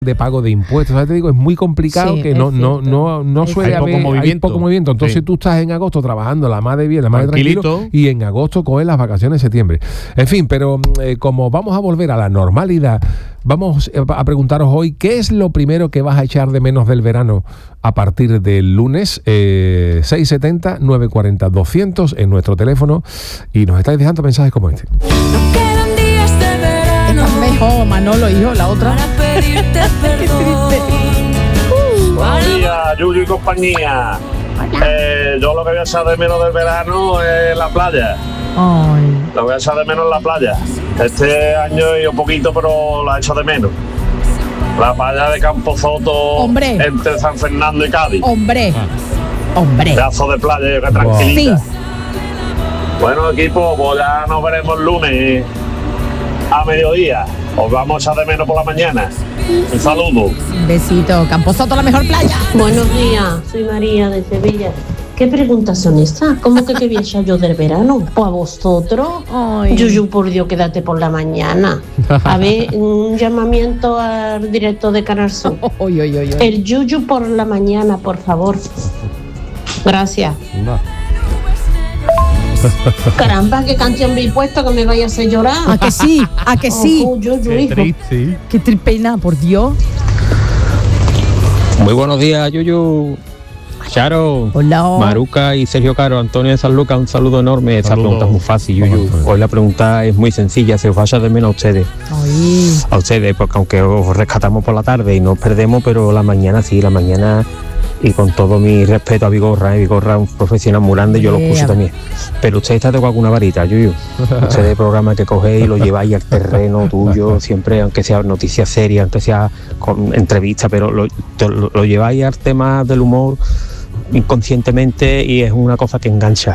de pago de impuestos, ¿sabes? Te digo, es muy complicado, sí, que no suele haber poco movimiento. Entonces sí, tú estás en agosto trabajando la más de bien, la más de tranquilo, y en agosto coges las vacaciones de septiembre. En fin, pero como vamos a volver a la normalidad, vamos a preguntaros hoy qué es lo primero que vas a echar de menos del verano a partir del lunes. 670-940-200 en nuestro teléfono, y nos estáis dejando mensajes como este. Mejor Manolo, hijo, la otra. Qué triste. Buenos días, Yuyu y compañía. Yo lo que voy a echar de menos del verano es la playa. Ay. Lo voy a echar de menos la playa. Este año he ido un poquito, pero la he echado de menos. La playa de Camposoto, hombre, entre San Fernando y Cádiz. Hombre. Pedazo de playa, que tranquilita. Sí. Bueno, equipo, pues ya nos veremos el lunes a mediodía. Os vamos a echar de menos por la mañana. Un saludo. Un besito. Camposoto, la mejor playa. Buenos días, soy María de Sevilla. ¿Qué preguntas son estas? ¿Cómo que qué voy a echar yo del verano? ¿O a vosotros? Ay. Yuyu, por Dios, quédate por la mañana. A ver, un llamamiento al directo de Canal Sur. El Yuyu por la mañana, por favor. Gracias. No. Caramba, qué canción me he puesto que me vaya a hacer llorar. ¿A que sí? ¿A que sí? Yuyu, hijo. Triste. Qué tripena, por Dios. Muy buenos días, Yuyu. Charo, hola. Maruca y Sergio Caro, Antonio de San Lucas, un saludo enorme. Esta pregunta es muy fácil, Yuyu. Hoy la pregunta es muy sencilla, se os vaya de menos a ustedes. Ay. A ustedes, porque aunque os rescatamos por la tarde y nos perdemos, pero la mañana sí, la mañana, y con todo mi respeto a Vigorra, Vigorra es un profesional muy grande, yo lo escucho también. Pero usted está tocando alguna varita, Yuyu. Ustedes programa que cogéis y lo lleváis al terreno tuyo, siempre, aunque sea noticias serias, aunque sea con entrevistas, pero lo lleváis al tema del humor inconscientemente, y es una cosa que engancha.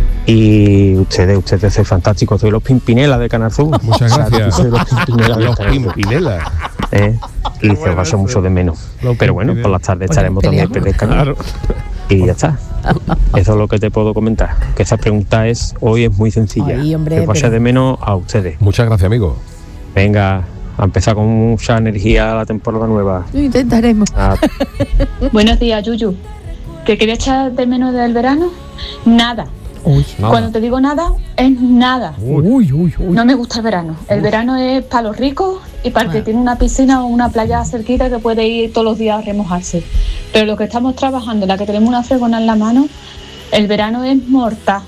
Y ustedes son fantásticos, soy los Pimpinela de Canal Sur. Muchas gracias. Soy los Pimpinela Los Pimpinela. Y se os va mucho de menos. Pero bueno, por las tardes estaremos también en el canal. Y ya está. Eso es lo que te puedo comentar. Que esa pregunta hoy es muy sencilla. Ay, hombre, que vaya de menos a ustedes. Muchas gracias, amigo. Venga, a empezar con mucha energía la temporada nueva. Lo intentaremos. Buenos días, Yuyu. ¿Qué quería echar de menos del verano? Nada. Uy, cuando te digo nada, es nada. Uy. No me gusta el verano. El verano es para los ricos y para el que tiene una piscina o una playa cerquita que puede ir todos los días a remojarse. Pero los que estamos trabajando, la que tenemos una fregona en la mano, el verano es mortal.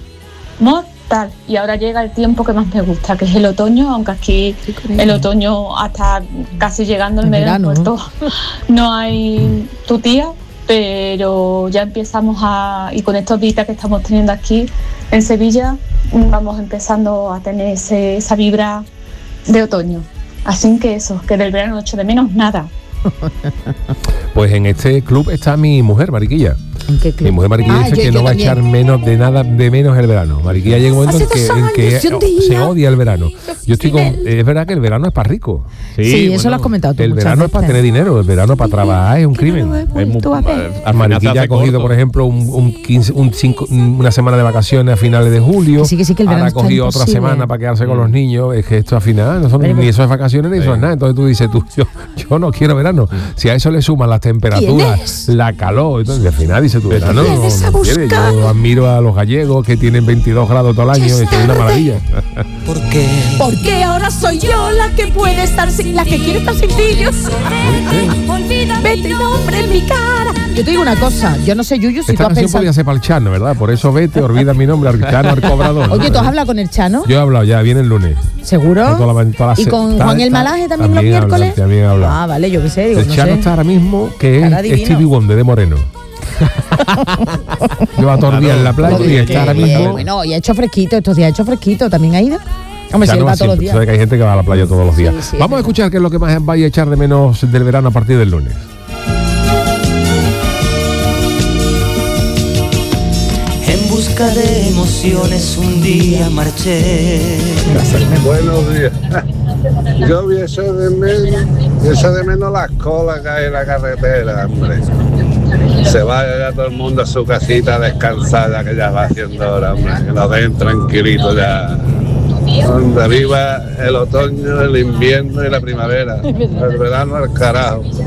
Y ahora llega el tiempo que más me gusta, que es el otoño, aunque aquí el otoño hasta casi llegando el mes del muerto no hay tutía. Pero ya empezamos y con estos días que estamos teniendo aquí en Sevilla, vamos empezando a tener esa vibra de otoño. Así que eso, que del verano no echo de menos nada. Pues en este club está mi mujer, Mariquilla. ¿En qué club? Mi mujer Mariquilla dice que no va a echar menos de menos el verano. Mariquilla llega un momento en que se odia el verano. Yo estoy es verdad que el verano es para rico. Sí, eso lo has comentado tú. El verano es para tener dinero, el verano para trabajar es un crimen. Mariquilla ha cogido, por ejemplo, una semana de vacaciones a finales de julio. Sí, que el verano ha cogido otra semana para quedarse con los niños. Es que esto al final no son ni eso es vacaciones ni eso es nada. Entonces tú dices, yo no quiero verano. Si a eso le suman las temperaturas, la calor, entonces al final dice tu verano no quiere. Yo admiro a los gallegos que tienen 22 grados todo el año, es una maravilla. ¿Por qué? Porque ahora soy yo la que puede estar sin, la que quiere estar sin niños. Vete, nombre en mi cara. Yo te digo una cosa, yo no sé, Yuyu, si esta tú has pensado. Podía ser para el Chano, ¿verdad? Por eso vete, olvida mi nombre, al Chano, al cobrador. Oye, ¿tú has hablado con el Chano? Yo he hablado ya, viene el lunes. ¿Seguro? ¿Y con Juan el Malaje también los miércoles? También he hablado. Ah, vale, yo qué sé. Digo, el Chano está ahora mismo, que es Stevie Wonder de Moreno. Lleva todo el día en la playa y está ahora mismo. Bueno, y ha hecho fresquito, estos días ha hecho fresquito, ¿también ha ido? Hombre, si él va todos los días. Sabe que hay gente que va a la playa todos los días. Sí, vamos a escuchar qué es lo que más vais a echar de menos del verano a partir del lunes. En busca de emociones un día marché. Buenos días. Yo voy a echar de menos las colas que hay en la carretera, hombre. Se vaya ya todo el mundo a su casita a descansar, ya que ya va haciendo hora, hombre. Que lo den tranquilito ya. Donde viva el otoño, el invierno y la primavera. El verano al carajo.